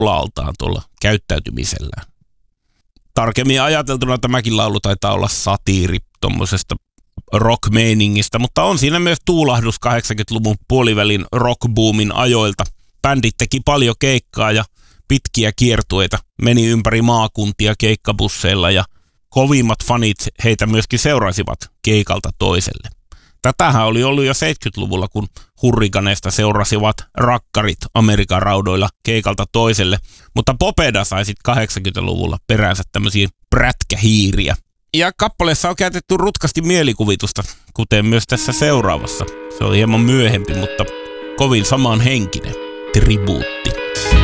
laaltaan tuolla käyttäytymisellään. Tarkemmin ajateltuna tämäkin laulu taitaa olla satiiri tuommoisesta rock-meiningistä, mutta on siinä myös tuulahdus 80-luvun puolivälin rockboomin ajoilta. Bändit teki paljon keikkaa ja pitkiä kiertueita, meni ympäri maakuntia keikkabusseilla ja kovimmat fanit heitä myöskin seurasivat keikalta toiselle. Tätähän oli ollut jo 70-luvulla, kun Hurricaneista seurasivat rakkarit Amerikan raudoilla keikalta toiselle, mutta Popeda sai sitten 80-luvulla peräänsä tämmöisiä prätkähiiriä. Ja kappaleessa on käytetty rutkasti mielikuvitusta, kuten myös tässä seuraavassa. Se on hieman myöhempi, mutta kovin samanhenkinen tribuutti.